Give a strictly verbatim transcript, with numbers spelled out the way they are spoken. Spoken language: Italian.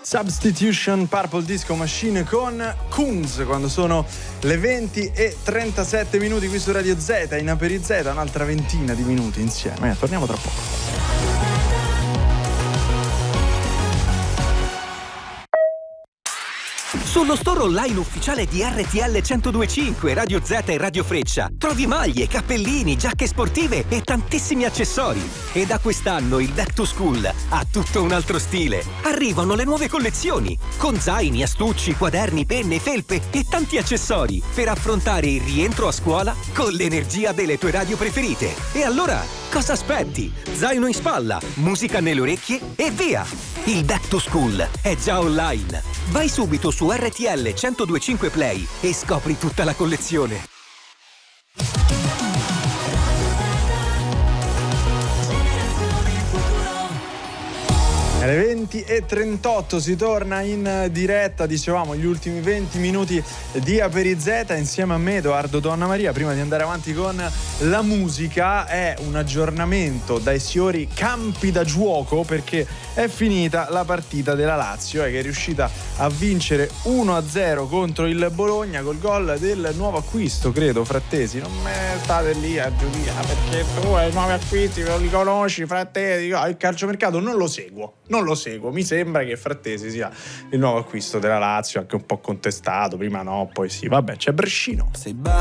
Substitution, Purple Disco Machine con Kunz, quando sono le venti e trentasette minuti qui su Radio Z, in Aperi Z, un'altra ventina di minuti insieme. Eh, torniamo tra poco. Sullo store online ufficiale di R T L centodue e cinque, Radio Z e Radio Freccia trovi maglie, cappellini, giacche sportive e tantissimi accessori. E da quest'anno il Back to School ha tutto un altro stile. Arrivano le nuove collezioni con zaini, astucci, quaderni, penne, felpe e tanti accessori per affrontare il rientro a scuola con l'energia delle tue radio preferite. E allora, cosa aspetti? Zaino in spalla, musica nelle orecchie e via! Il Back to School è già online. Vai subito su R T L centodue e cinque Play e scopri tutta la collezione. Alle venti e trentotto si torna in diretta, dicevamo gli ultimi venti minuti di Aperi Z insieme a me, Edoardo Donnamaria. Prima di andare avanti con la musica, è un aggiornamento dai signori campi da giuoco, perché è finita la partita della Lazio, eh, che è riuscita a vincere uno a zero contro il Bologna col gol del nuovo acquisto, credo, Frattesi. Non me state lì a giudicare perché tu hai i nuovi acquisti, non li conosci, Frattesi. Il calciomercato non lo seguo. Non lo seguo, mi sembra che Frattesi sia il nuovo acquisto della Lazio, anche un po' contestato, prima no, poi sì, vabbè, c'è Brescino. Sei